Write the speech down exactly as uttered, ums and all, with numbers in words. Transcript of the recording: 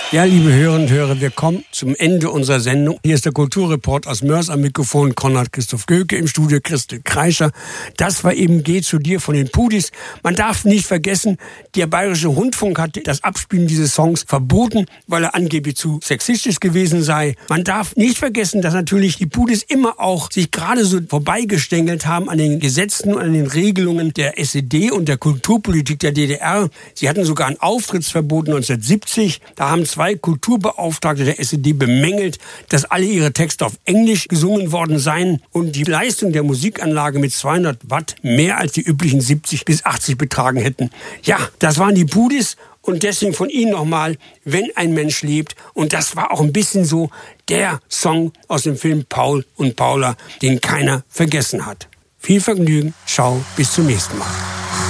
Ja, liebe Hörerinnen und Hörer, wir kommen zum Ende unserer Sendung. Hier ist der Kulturreport aus Mörs am Mikrofon, Konrad Christoph Göke, im Studio Christel Kreischer. Das war eben Geh zu dir von den Pudis. Man darf nicht vergessen, der Bayerische Rundfunk hat das Abspielen dieses Songs verboten, weil er angeblich zu sexistisch gewesen sei. Man darf nicht vergessen, dass natürlich die Pudis immer auch sich gerade so vorbeigestängelt haben an den Gesetzen und an den Regelungen der S E D und der Kulturpolitik der D D R. Sie hatten sogar ein Auftrittsverbot neunzehnhundertsiebzig. Da haben zwei Kulturbeauftragte der S E D bemängelt, dass alle ihre Texte auf Englisch gesungen worden seien und die Leistung der Musikanlage mit zweihundert Watt mehr als die üblichen siebzig bis achtzig betragen hätten. Ja, das waren die Pudis und deswegen von Ihnen nochmal, wenn ein Mensch lebt. Und das war auch ein bisschen so der Song aus dem Film Paul und Paula, den keiner vergessen hat. Viel Vergnügen, ciao, bis zum nächsten Mal.